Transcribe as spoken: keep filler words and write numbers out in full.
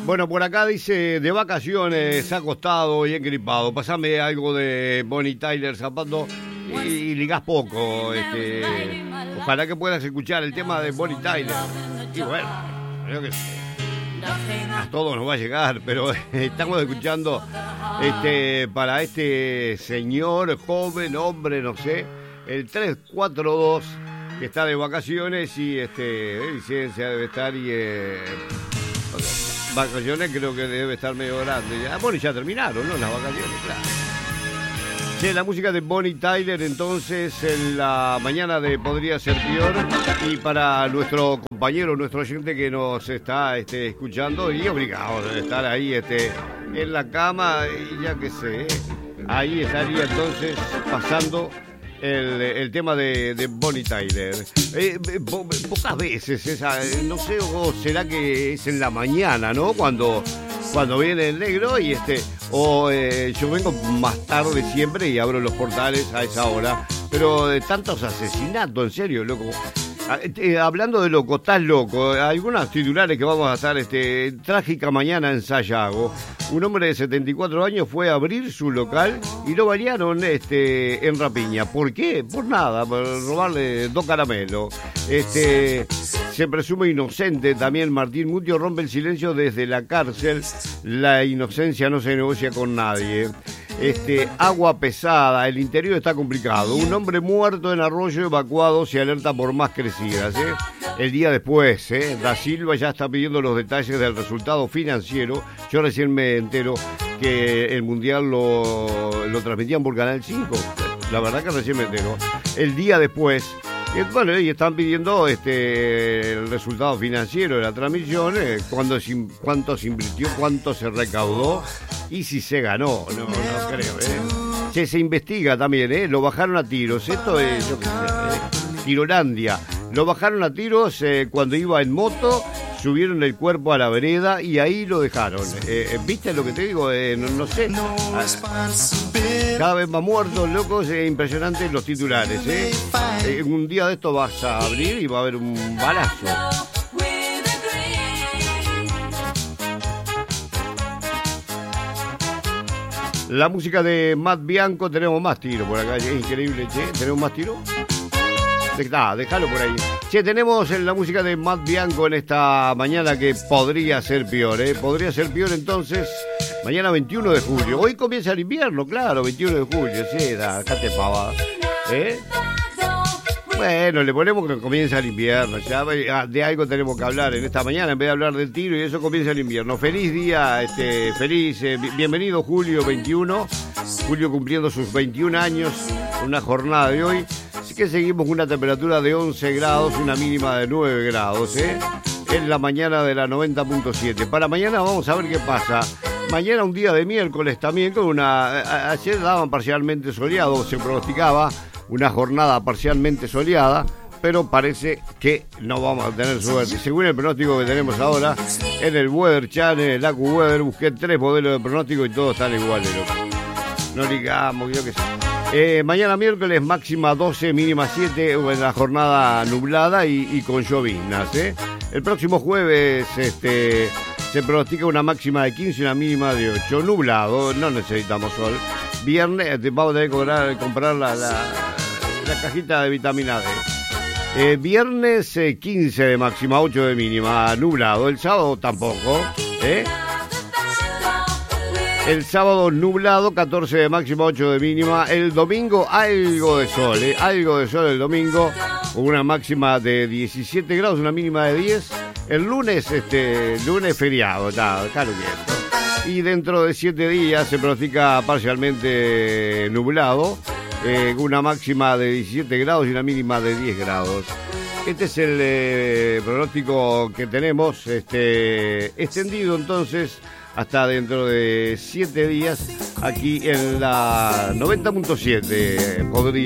Bueno, por acá dice, de vacaciones, acostado y engripado. Pasame algo de Bonnie Tyler, Zapato, y, y ligás poco. Este, ojalá que puedas escuchar el tema de Bonnie Tyler. Y bueno, creo que a todos nos va a llegar, pero estamos escuchando este para este señor, joven, hombre, no sé, el tres cuatro dos, que está de vacaciones y este, de licencia debe estar y... Eh, vacaciones creo que debe estar medio grande ya. Bueno, ya terminaron, ¿no? Las vacaciones, claro. Sí, la música de Bonnie Tyler, entonces, en la mañana de Podría Ser Peor. Y para nuestro compañero, nuestro oyente que nos está este, escuchando y obligado de estar ahí este, en la cama, y ya que sé, ahí estaría entonces pasando El, el tema de, de Bonnie Tyler. Eh, po, pocas veces esa, no sé, o será que es en la mañana, ¿no? Cuando, cuando viene el negro y este, o eh, yo vengo más tarde siempre y abro los portales a esa hora. Pero de tantos asesinatos, en serio, loco. Eh, hablando de loco, estás loco. Algunos titulares que vamos a estar, este, trágica mañana en Sayago. Un hombre de setenta y cuatro años fue a abrir su local y lo balearon este, en rapiña. ¿Por qué? Por nada, por robarle dos caramelos. Este, se presume inocente también. Martín Mutio rompe el silencio desde la cárcel. La inocencia no se negocia con nadie. Este, agua pesada, el interior está complicado. Un hombre muerto en Arroyo evacuado, se alerta por más crecidas. ¿eh? El día después, ¿eh? Da Silva ya está pidiendo los detalles del resultado financiero. Yo recién me entero que el Mundial lo, lo transmitían por Canal cinco. La verdad que recién me entero. El día después, eh, bueno, y están pidiendo este, el resultado financiero de la transmisión, eh, cuándo, cuánto se invirtió, cuánto se recaudó y si se ganó. No, no creo, ¿eh? Se, se investiga también, ¿eh? Lo bajaron a tiros. Esto es, yo qué sé, ¿eh? Tirolandia. Lo bajaron a tiros eh, cuando iba en moto, subieron el cuerpo a la vereda y ahí lo dejaron. Eh, ¿Viste lo que te digo? Eh, no, no sé. Cada vez más muertos, locos, eh, impresionantes los titulares. ¿eh? Eh, un día de esto vas a abrir y va a haber un balazo. La música de Matt Bianco, tenemos más tiro por acá, es increíble, che. ¿Tenemos más tiro? Ah, déjalo por ahí. Che, tenemos la música de Matt Bianco en esta mañana que podría ser peor, ¿eh? Podría ser peor entonces, mañana veintiuno de julio. Hoy comienza el invierno, claro, veintiuno de julio, sí, dejate pavada, ¿eh? Bueno, le ponemos que comienza el invierno, ya de algo tenemos que hablar en esta mañana, en vez de hablar del tiro y eso comienza el invierno. Feliz día, este, feliz, eh, bienvenido Julio veintiuno, Julio cumpliendo sus veintiún años, una jornada de hoy. Así que seguimos con una temperatura de once grados, una mínima de nueve grados, ¿eh? En la mañana de la noventa punto siete. Para mañana vamos a ver qué pasa. Mañana un día de miércoles también con una... Ayer daban parcialmente soleado, se pronosticaba una jornada parcialmente soleada, pero parece que no vamos a tener suerte. Según el pronóstico que tenemos ahora, en el Weather Channel, el AccuWeather, busqué tres modelos de pronóstico y todos están iguales, loco. No digamos, yo qué sé. Eh, mañana miércoles máxima doce, mínima siete, en la jornada nublada y, y con lloviznas. ¿eh? El próximo jueves este, se pronostica una máxima de quince y una mínima de ocho. Nublado, no necesitamos sol. Viernes vamos a tener que comprar, comprar la, la, la cajita de vitamina D. Eh, viernes eh, quince de máxima, ocho de mínima, nublado. El sábado tampoco. ¿eh? El sábado nublado, catorce de máxima, ocho de mínima. El domingo algo de sol, ¿eh? Algo de sol el domingo. Una máxima de diecisiete grados, una mínima de diez. El lunes, este, lunes feriado, está, claro que es. Y dentro de siete días se pronostica parcialmente nublado. Eh, una máxima de diecisiete grados y una mínima de diez grados. Este es el eh, pronóstico que tenemos este, extendido entonces hasta dentro de siete días aquí en la noventa punto siete. Podría